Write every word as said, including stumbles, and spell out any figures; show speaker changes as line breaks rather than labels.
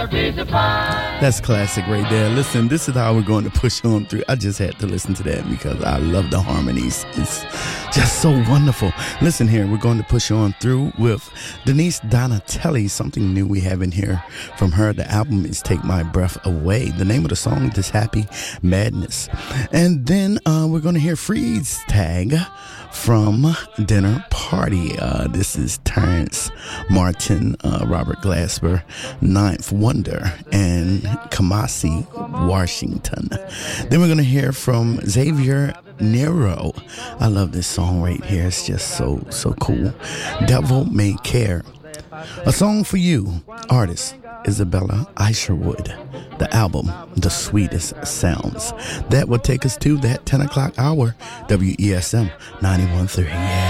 That's classic right there. Listen, this is how we're going to push on through. I just had to listen to that because I love the harmonies. It's just so wonderful. Listen here, we're going to push on through with Denise Donatelli, something new we have in here from her. The album is Take My Breath Away. The name of the song is Happy Madness. And then uh, we're going to hear Freeze Tag from Dinner Party. Uh, this is Terrence Martin, uh, Robert Glasper, Ninth Wonder, and Kamasi Washington. Then we're going to hear from Xavier Nero. I love this song right here. It's just so, so cool. Devil May Care. A Song for You. Artist Isabella Isherwood. The album, The Sweetest Sounds. That will take us to that ten o'clock hour. W E S M ninety-one point three. Yeah.